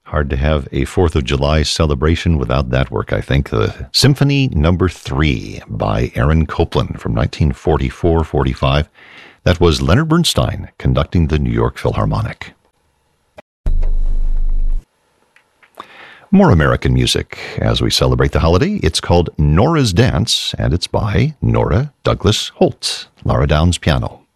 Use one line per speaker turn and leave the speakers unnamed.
Hard to have a 4th of July celebration without that work, I think. The Symphony No. 3 by Aaron Copland from 1944-45. That was Leonard Bernstein conducting the New York Philharmonic. More American music as we celebrate the holiday. It's called Nora's Dance, and it's by Nora Douglas Holt. Laura Downs piano.